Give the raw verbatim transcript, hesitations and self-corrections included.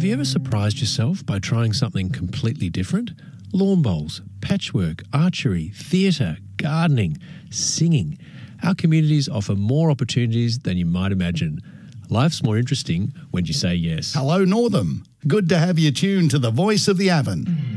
Have you ever surprised yourself by trying something completely different? Lawn bowls, patchwork, archery, theatre, gardening, singing. Our communities offer more opportunities than you might imagine. Life's more interesting when you say yes. Hello, Northam. Good to have you tuned to the Voice of the Avon.